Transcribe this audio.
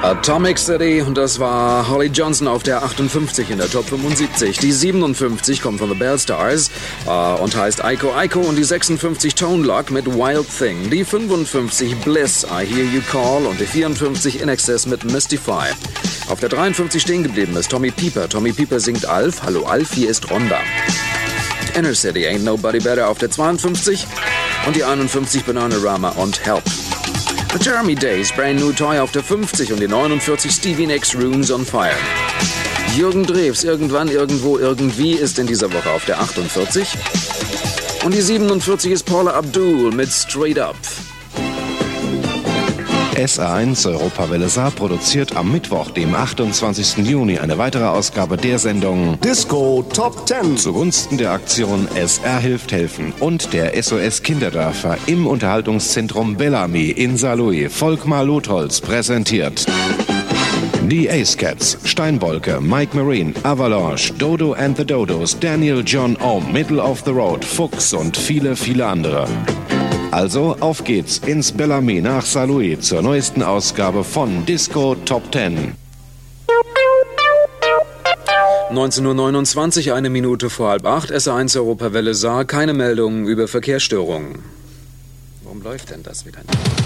Atomic City, und das war Holly Johnson auf der 58 in der Top 75. Die 57 kommt von The Bell Stars und heißt Aiko Aiko, und die 56 Tone Loc mit Wild Thing. Die 55 Bliss, I Hear You Call, und die 54 In Excess mit Mystify. Auf der 53 stehen geblieben ist Tommy Pieper. Tommy Pieper singt Alf. Hallo Alf, hier ist Rhonda. Inner City, Ain't Nobody Better auf der 52 und die 51 Bananarama und Help. Jeremy Days, Brand New Toy auf der 50 und die 49 Stevie Nicks, Runes on Fire. Jürgen Drews, Irgendwann, Irgendwo, Irgendwie ist in dieser Woche auf der 48. Und die 47 ist Paula Abdul mit Straight Up. SA1 Europawelle Saar produziert am Mittwoch, dem 28. Juni, eine weitere Ausgabe der Sendung Disco Top 10 zugunsten der Aktion SR hilft helfen und der SOS Kinderdörfer im Unterhaltungszentrum Bellamy in Saarlouis. Volkmar Lotholz präsentiert die Ace Cats, Steinbolke, Mike Marine, Avalanche, Dodo and the Dodos, Daniel John Ohm, Middle of the Road, Fuchs und viele, viele andere. Also auf geht's ins Bellamy nach Saarlouis zur neuesten Ausgabe von Disco Top 10. 19:29 Uhr, 1 Minute vor 7:30, SA1 Europawelle Saar, keine Meldungen über Verkehrsstörungen. Warum läuft denn das wieder nicht?